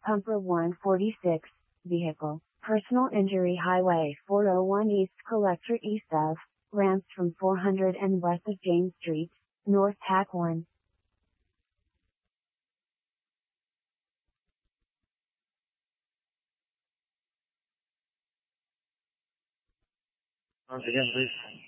Pumper 146, vehicle, personal injury highway 401 East Collector east of, ramps from 400 and west of James Street, north Tack 1. Once again, please.